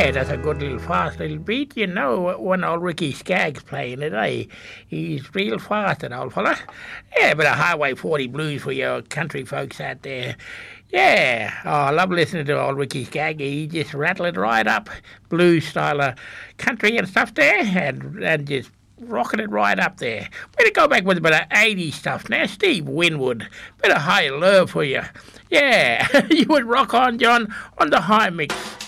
Yeah, that's a good little fast little beat. You know, when old Ricky Skaggs playing it, eh? He's real fast, that old fella. Yeah, a bit of Highway 40 blues for your country folks out there. Yeah, oh, I love listening to old Ricky Skaggs. He just rattle it right up, blues style of country and stuff there, and just rocking it right up there. Better go back with a bit of 80s stuff now. Steve Winwood, bit of high love for you. Yeah, you would rock on, John, on the high mix.